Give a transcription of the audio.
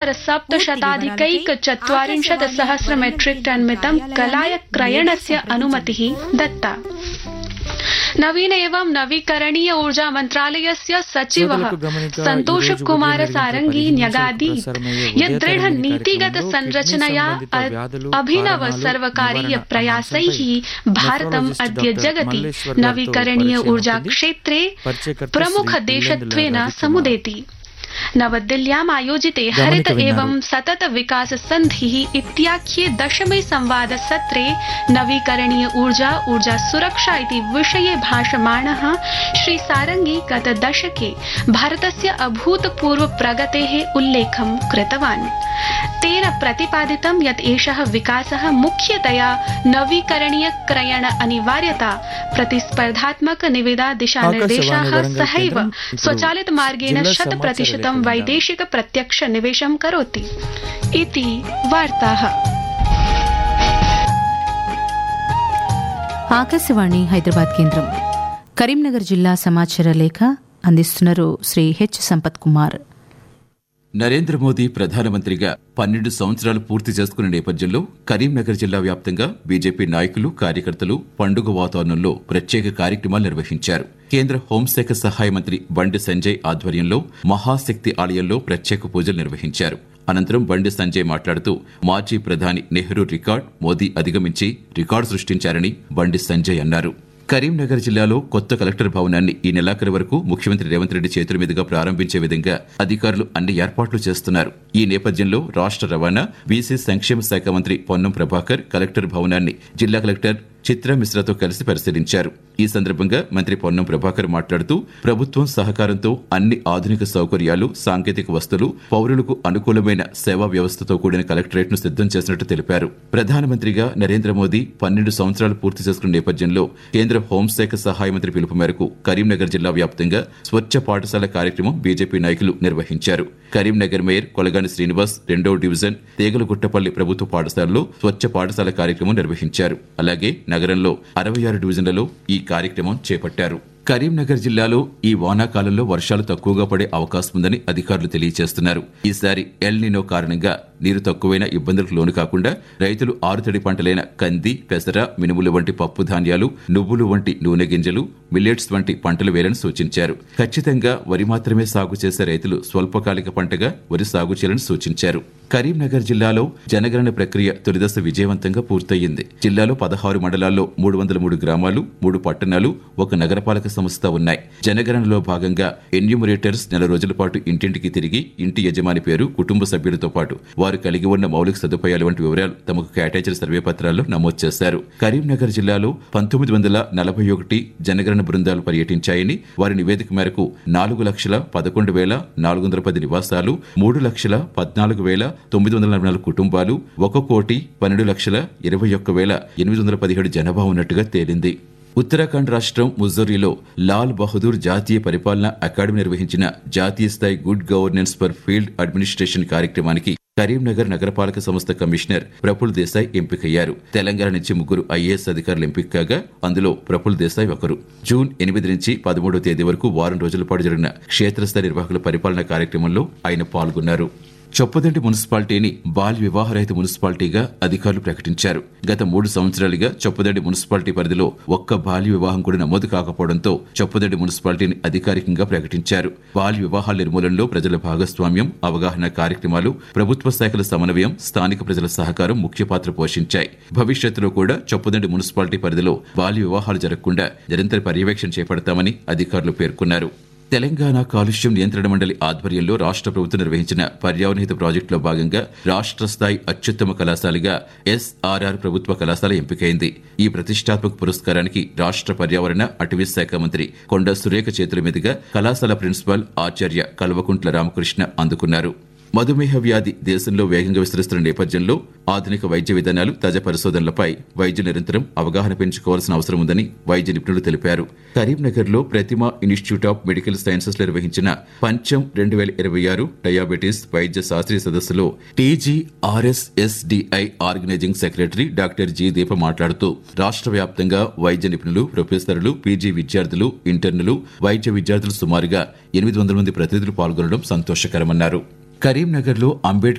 1,740,000 metric ton मितं कलाय क्रयणस्य अनुमतिः दत्ता। नवीन एवं नवीकरणीय ऊर्जा मंत्रालयस्य सचिवः संतोष कुमार सारंगी न्यगादीत् यत् दृढ नीतिगत संरचनया अभिनव सर्वकारीय प्रयासैः भारतम् अद्य जगति नवीकरणीय ऊर्जा क्षेत्रे प्रमुख देशत्वेन समुदेति। नवदिल्ल्याम् आयोजिते हरित एवं सतत विकास संधिः इत्याख्ये 10वे संवाद सत्रे नवीकरणीय ऊर्जा सुरक्षा इति विषये भाषमाणः श्री सारंगी गत दशके भारतस्य अभूतपूर्व प्रगतेः उल्लेखं कृतवान्। तेन प्रतिपादितं यत् एषः विकासः मुख्यतया नवीकरणीय क्रयण अनिवार्यता, प्रतिस्पर्धात्मक निविदा दिशानिर्देशाः सहैव स्वचालित मार्गेण 100% वैदेशिक प्रत्यक्ष निवेशं करोति इति वार्ताः। ఆకాశవాణి హైదరాబాద్ కేంద్రం కరీంనగర్ జిల్లా సమాచార లేఖ అందిస్తున్నారు శ్రీ హెచ్ సంపత్ కుమార్. నరేంద్ర మోదీ ప్రధానమంత్రిగా 12 సంవత్సరాలు పూర్తి చేసుకున్న నేపథ్యంలో కరీంనగర్ జిల్లా వ్యాప్తంగా బీజేపీ నాయకులు, కార్యకర్తలు పండుగ వాతావరణంలో ప్రత్యేక కార్యక్రమాలు నిర్వహించారు. కేంద్ర హోంశాఖ సహాయ మంత్రి బండి సంజయ్ ఆధ్వర్యంలో మహాశక్తి ఆలయంలో ప్రత్యేక పూజలు నిర్వహించారు. అనంతరం బండి సంజయ్ మాట్లాడుతూ మాజీ ప్రధాని నెహ్రూ రికార్డ్ మోదీ అధిగమించి రికార్డు సృష్టించారని బండి సంజయ్ అన్నారు. కరీంనగర్ జిల్లాలో కొత్త కలెక్టర్ భవనాన్ని ఈ నెలాఖరు వరకు ముఖ్యమంత్రి రేవంత్ రెడ్డి చేతుల మీదుగా ప్రారంభించే విధంగా అధికారులు అన్ని ఏర్పాట్లు చేస్తున్నారు. ఈ నేపథ్యంలో రాష్ట్ర రవాణా, బీసీ సంక్షేమ శాఖ మంత్రి పొన్నం ప్రభాకర్ కలెక్టర్ భవనాన్ని జిల్లా కలెక్టర్ చిత్ర మిశ్రాతో కలిసి పరిశీలించారు. ఈ సందర్భంగా మంత్రి పొన్నం ప్రభాకర్ మాట్లాడుతూ ప్రభుత్వం సహకారంతో అన్ని ఆధునిక సౌకర్యాలు, సాంకేతిక వస్తువులు, పౌరులకు అనుకూలమైన సేవా వ్యవస్థతో కూడిన కలెక్టరేట్ ను సిద్దం చేసినట్టు తెలిపారు. ప్రధానమంత్రిగా నరేంద్ర మోదీ 12 సంవత్సరాలు పూర్తి చేసుకున్న నేపథ్యంలో కేంద్ర హోంశాఖ సహాయ మంత్రి పిలుపు మేరకు కరీంనగర్ జిల్లా వ్యాప్తంగా స్వచ్ఛ పాఠశాల కార్యక్రమం బీజేపీ నాయకులు నిర్వహించారు. కరీంనగర్ మేయర్ కొలగాని శ్రీనివాస్ 2వ డివిజన్ తేగలగుట్టపల్లి ప్రభుత్వ పాఠశాలలో స్వచ్ఛ పాఠశాల కార్యక్రమం నిర్వహించారు. అలాగే నగరంలో 66 డివిజన్లలో ఈ కార్యక్రమం చేపట్టారు. కరీంనగర్ జిల్లాలో ఈ వానాకాలంలో వర్షాలు తక్కువగా పడే అవకాశం ఉందని అధికారులు తెలియజేస్తున్నారు. ఈసారి ఎల్ నినో కారణంగా నీరు తక్కువైన ఇబ్బందులకు లోను కాకుండా రైతులు ఆరుతడి పంటలైన కంది, పెసర, మినుములు వంటి పప్పు ధాన్యాలు, నువ్వులు వంటి నూనె గింజలు, మిల్లెట్స్ వంటి పంటలు వేయాలని సూచించారు. ఖచ్చితంగా వరి మాత్రమే సాగు చేసే రైతులు స్వల్పకాలిక పంటగా వరి సాగు చేయాలని సూచించారు. కరీంనగర్ జిల్లాలో జనగణన ప్రక్రియ తొలిదశ విజయవంతంగా పూర్తయింది. జిల్లాలో 16 మండలాల్లో 303 గ్రామాలు, 3 పట్టణాలు, 1 నగరపాలక సంస్థ ఉన్నాయి. జనగణనలో భాగంగా ఎన్యూమరేటర్స్ నెల రోజుల పాటు ఇంటింటికి తిరిగి ఇంటి యజమాని పేరు, కుటుంబ సభ్యులతో పాటు వారు కలిగి ఉన్న మౌలిక సదుపాయాలు వంటి వివరాలు తమకు కేటాయించిన సర్వే పత్రాల్లో నమోదు చేశారు. కరీంనగర్ జిల్లాలో 1941 జనగణన బృందాలు పర్యటించాయని, వారి నివేదిక మేరకు 4,11,410 నివాసాలు, 3,14,944 కుటుంబాలు, 1,12,21,817 జనాభా ఉన్నట్టుగా తేలింది. ఉత్తరాఖండ్ రాష్ట్రం ముజ్జోరీలో లాల్ బహదూర్ జాతీయ పరిపాలనా అకాడమీ నిర్వహించిన జాతీయ స్థాయి good governance for field administration కార్యక్రమానికి కరీంనగర్ నగరపాలక సంస్థ కమిషనర్ ప్రఫుల్ దేశాయ్ ఎంపికయ్యారు. తెలంగాణ నుంచి 3 ఐఏఎస్ అధికారులు ఎంపిక కాగా అందులో ప్రఫుల్ దేశాయ్ ఒకరు. జూన్ 8 నుంచి 13వ తేదీ వరకు వారం రోజుల పాటు జరిగిన క్షేత్రస్థాయి నిర్వాహకుల పరిపాలనా కార్యక్రమంలో ఆయన పాల్గొన్నారు. చొప్పదండి మున్సిపాలిటీని బాల్ వివాహరహిత మున్సిపాలిటీగా అధికారులు ప్రకటించారు. గత 3 సంవత్సరాలుగా చొప్పదండి మున్సిపాలిటీ పరిధిలో ఒక్క బాల్య వివాహం కూడా నమోదు కాకపోవడంతో చొప్పదండి మున్సిపాలిటీని అధికారికంగా ప్రకటించారు. బాల్య వివాహాల నిర్మూలనలో ప్రజల భాగస్వామ్యం, అవగాహన కార్యక్రమాలు, ప్రభుత్వ శాఖల సమన్వయం, స్థానిక ప్రజల సహకారం ముఖ్య పాత్ర పోషించాయి. భవిష్యత్తులో కూడా చొప్పదండి మున్సిపాలిటీ పరిధిలో బాల్య వివాహాలు జరగకుండా నిరంతర పర్యవేక్షణ చేపడతామని అధికారులు పేర్కొన్నారు. తెలంగాణ కాలుష్యం నియంత్రణ మండలి ఆధ్వర్యంలో రాష్ట్ర ప్రభుత్వం నిర్వహించిన పర్యావరణహిత ప్రాజెక్టులో భాగంగా రాష్ట్ర స్థాయి అత్యుత్తమ కళాశాలగా ఎస్ఆర్ఆర్ ప్రభుత్వ కళాశాల ఎంపికైంది. ఈ ప్రతిష్టాత్మక పురస్కారానికి రాష్ట్ర పర్యావరణ, అటవీ శాఖ మంత్రి కొండ సురేఖ చేతుల మీదుగా కళాశాల ప్రిన్సిపాల్ ఆచార్య కల్వకుంట్ల రామకృష్ణ అందుకున్నారు. మధుమేహ వ్యాధి దేశంలో వేగంగా విస్తరిస్తున్న నేపథ్యంలో ఆధునిక వైద్య విధానాలు, తాజా పరిశోధనలపై వైద్యులు నిరంతరం అవగాహన పెంచుకోవాల్సిన అవసరం ఉందని వైద్య నిపుణులు తెలిపారు. కరీంనగర్ లో ప్రతిమ ఇన్స్టిట్యూట్ ఆఫ్ మెడికల్ సైన్సెస్ లో నిర్వహించిన పంచం 2026 డయాబెటీస్ వైద్య శాస్త్రీయ సదస్సులో టీజీఆర్ఎస్ఎస్డిఐ ఆర్గనైజింగ్ సెక్రటరీ డాక్టర్ జి దీప మాట్లాడుతూ రాష్ట్ర వ్యాప్తంగా వైద్య నిపుణులు, ప్రొఫెసర్లు, పీజీ విద్యార్థులు, ఇంటర్నులు, వైద్య విద్యార్థులు సుమారుగా 800 మంది ప్రతినిధులు పాల్గొనడం సంతోషకరమన్నారు. కరీంనగర్ లో అంబేద్కర్